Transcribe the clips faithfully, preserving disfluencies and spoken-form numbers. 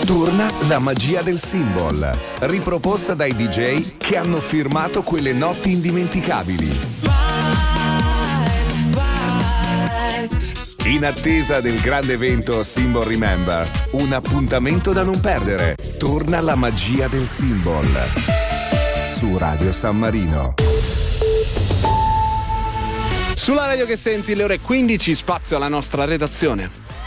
Torna la magia del Symbol, riproposta dai D J che hanno firmato quelle notti indimenticabili. In attesa del grande evento Symbol Remember, un appuntamento da non perdere. Torna la magia del Symbol su Radio San Marino. Sulla radio che senti le ore quindici, spazio alla nostra redazione.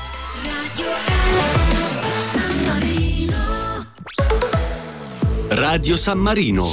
Radio San Marino.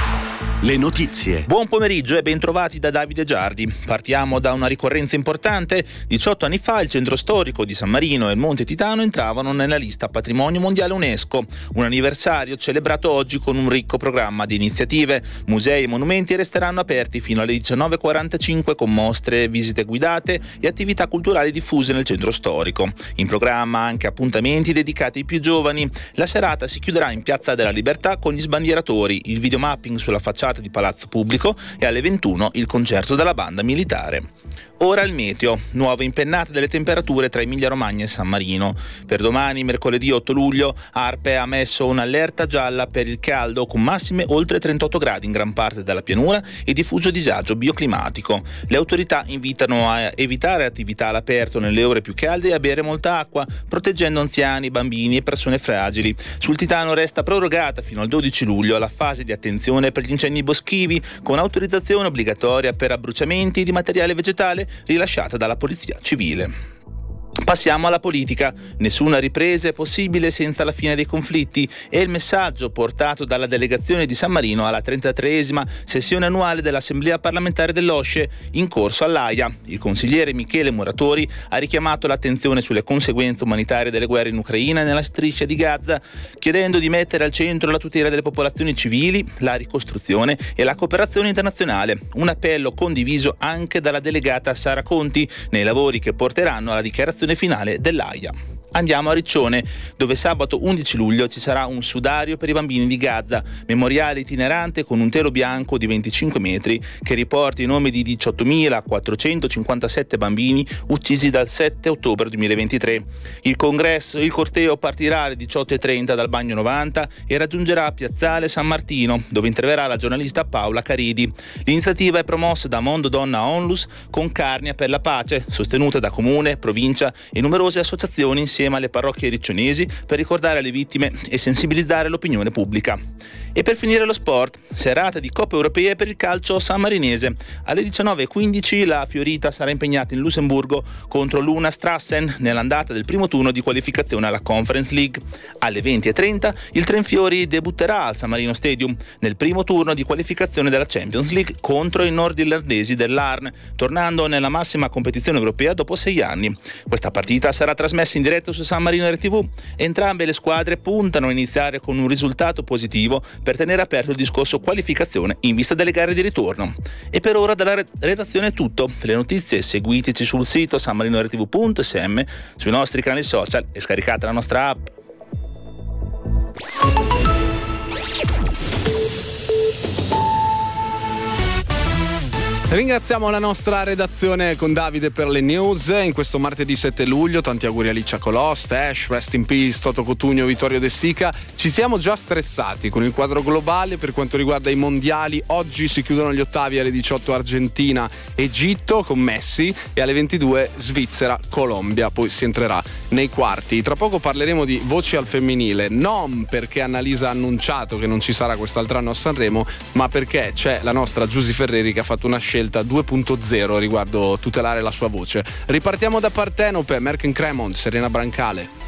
Le notizie. Buon pomeriggio e bentrovati da Davide Giardi. Partiamo da una ricorrenza importante. diciotto anni fa il centro storico di San Marino e il Monte Titano entravano nella lista Patrimonio Mondiale UNESCO. Un anniversario celebrato oggi con un ricco programma di iniziative. Musei e monumenti resteranno aperti fino alle diciannove e quarantacinque con mostre, visite guidate e attività culturali diffuse nel centro storico. In programma anche appuntamenti dedicati ai più giovani. La serata si chiuderà in Piazza della Libertà con gli sbandieratori, il videomapping sulla facciata di Palazzo Pubblico e alle ventuno il concerto della banda militare. Ora il meteo, nuove impennate delle temperature tra Emilia Romagna e San Marino. Per domani, mercoledì otto luglio, ARPE ha messo un'allerta gialla per il caldo con massime oltre trentotto gradi in gran parte della pianura e diffuso disagio bioclimatico. Le autorità invitano a evitare attività all'aperto nelle ore più calde e a bere molta acqua, proteggendo anziani, bambini e persone fragili. Sul Titano resta prorogata fino al dodici luglio la fase di attenzione per gli incendi boschivi, con autorizzazione obbligatoria per abbruciamenti di materiale vegetale rilasciata dalla Polizia Civile. Passiamo alla politica. Nessuna ripresa è possibile senza la fine dei conflitti è il messaggio portato dalla delegazione di San Marino alla trentatreesima sessione annuale dell'Assemblea parlamentare dell'Osce in corso all'Aia. Il consigliere Michele Muratori ha richiamato l'attenzione sulle conseguenze umanitarie delle guerre in Ucraina e nella striscia di Gaza, chiedendo di mettere al centro la tutela delle popolazioni civili, la ricostruzione e la cooperazione internazionale. Un appello condiviso anche dalla delegata Sara Conti nei lavori che porteranno alla dichiarazione finale dell'Aia. Andiamo a Riccione, dove sabato undici luglio ci sarà un sudario per i bambini di Gaza, memoriale itinerante con un telo bianco di venticinque metri che riporta i nomi di diciottomilaquattrocentocinquantasette bambini uccisi dal sette ottobre duemilaventitré. Il congresso, il corteo partirà alle diciotto e trenta dal Bagno novanta e raggiungerà Piazzale San Martino, dove interverrà la giornalista Paola Caridi. L'iniziativa è promossa da Mondo Donna Onlus con Carnia per la Pace, sostenuta da Comune, Provincia e numerose associazioni insieme alle parrocchie riccionesi per ricordare le vittime e sensibilizzare l'opinione pubblica. E per finire lo sport, serata di Coppe Europee per il calcio sammarinese. Alle diciannove e quindici la Fiorita sarà impegnata in Lussemburgo contro l'Una Strassen nell'andata del primo turno di qualificazione alla Conference League. Alle venti e trenta il Trenfiori debutterà al San Marino Stadium nel primo turno di qualificazione della Champions League contro i nordirlandesi dell'Arn, tornando nella massima competizione europea dopo sei anni. Questa partita sarà trasmessa in diretta su San Marino R T V. Entrambe le squadre puntano a iniziare con un risultato positivo per tenere aperto il discorso qualificazione in vista delle gare di ritorno. E per ora dalla redazione è tutto. Per le notizie seguiteci sul sito san marino r t v punto s m, sui nostri canali social e scaricate la nostra app. Ringraziamo la nostra redazione con Davide per le news in questo martedì sette luglio. Tanti auguri a Licia Colò, Stash, Rest in Peace, Toto Cotugno, Vittorio De Sica. Ci siamo già stressati con il quadro globale per quanto riguarda i mondiali. Oggi si chiudono gli ottavi alle diciotto Argentina, Egitto con Messi e alle ventidue Svizzera, Colombia. Poi si entrerà nei quarti. Tra poco parleremo di voci al femminile, non perché Annalisa ha annunciato che non ci sarà quest'altro anno a Sanremo, ma perché c'è la nostra Giusy Ferreri che ha fatto una scelta due punto zero riguardo tutelare la sua voce. Ripartiamo da Partenope, Merck and Cremont, Serena Brancale.